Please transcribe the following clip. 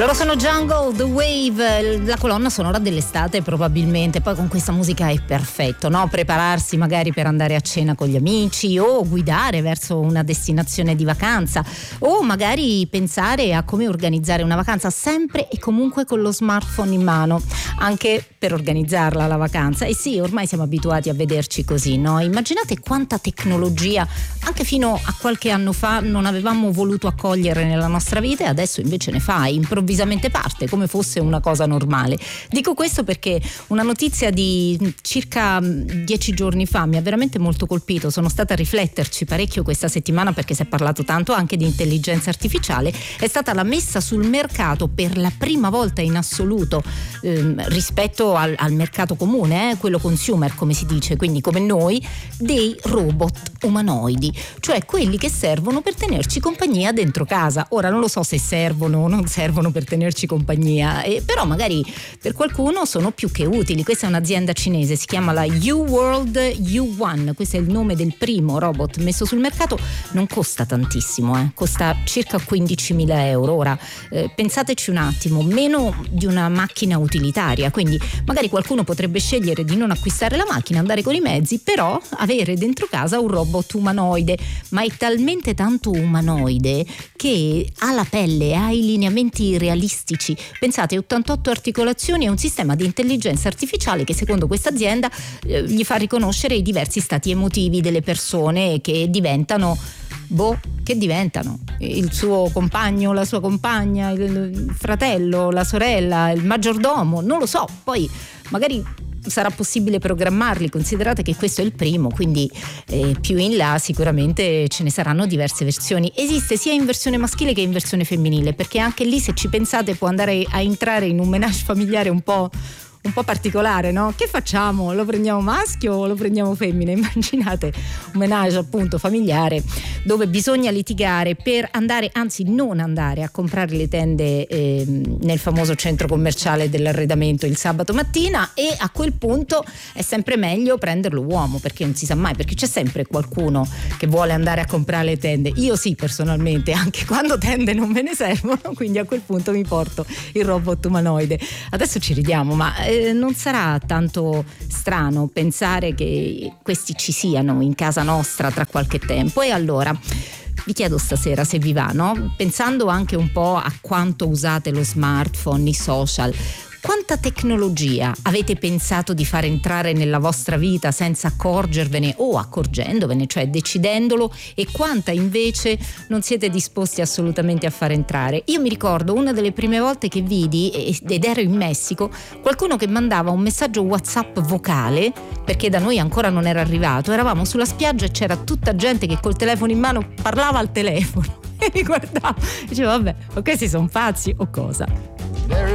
Loro sono Jungle, The Wave, la colonna sonora dell'estate probabilmente. Poi con questa musica è perfetto, no? Prepararsi magari per andare a cena con gli amici o guidare verso una destinazione di vacanza o magari pensare a come organizzare una vacanza, sempre e comunque con lo smartphone in mano, anche per organizzarla la vacanza. E sì, ormai siamo abituati a vederci così, no? Immaginate quanta tecnologia anche fino a qualche anno fa non avevamo voluto accogliere nella nostra vita e adesso invece ne fa improvvisamente parte, come fosse una cosa normale. Dico questo perché una notizia di circa 10 giorni fa mi ha veramente molto colpito. Sono stata a rifletterci parecchio questa settimana perché si è parlato tanto anche di intelligenza artificiale. È stata la messa sul mercato per la prima volta in assoluto rispetto al mercato comune, quello consumer come si dice, quindi come noi, dei robot umanoidi, cioè quelli che servono per tenerci compagnia dentro casa. Ora non lo so se servono o non servono per tenerci compagnia, però magari per qualcuno sono più che utili. Questa è un'azienda cinese, si chiama la U-World U1, questo è il nome del primo robot messo sul mercato. Non costa tantissimo, costa circa 15.000 euro. Ora pensateci un attimo, meno di una macchina utilitaria, quindi magari qualcuno potrebbe scegliere di non acquistare la macchina, andare con i mezzi, però avere dentro casa un robot umanoide, ma è talmente tanto umanoide che ha la pelle, ha i lineamenti realistici. Pensate, 88 articolazioni e un sistema di intelligenza artificiale che secondo questa azienda gli fa riconoscere i diversi stati emotivi delle persone che diventano il suo compagno, la sua compagna, il fratello, la sorella, il maggiordomo, non lo so. Poi magari sarà possibile programmarli, considerate che questo è il primo, quindi più in là sicuramente ce ne saranno diverse versioni. Esiste sia in versione maschile che in versione femminile, perché anche lì, se ci pensate, può andare a entrare in un ménage familiare un po' particolare, no? Che facciamo? Lo prendiamo maschio o lo prendiamo femmina? Immaginate un ménage appunto familiare dove bisogna litigare per andare, anzi non andare a comprare le tende nel famoso centro commerciale dell'arredamento il sabato mattina, e a quel punto è sempre meglio prenderlo uomo, perché non si sa mai, perché c'è sempre qualcuno che vuole andare a comprare le tende. Io sì, personalmente, anche quando tende non me ne servono, quindi a quel punto mi porto il robot umanoide. Adesso ci ridiamo, ma non sarà tanto strano pensare che questi ci siano in casa nostra tra qualche tempo. E allora vi chiedo stasera, se vi va, no? Pensando anche un po' a quanto usate lo smartphone, i social, quanta tecnologia avete pensato di far entrare nella vostra vita senza accorgervene o accorgendovene, cioè decidendolo, e quanta invece non siete disposti assolutamente a far entrare? Io mi ricordo una delle prime volte che vidi, ed ero in Messico, qualcuno che mandava un messaggio WhatsApp vocale, perché da noi ancora non era arrivato. Eravamo sulla spiaggia e c'era tutta gente che col telefono in mano parlava al telefono e mi guardava e dicevo vabbè, o questi sono pazzi o cosa?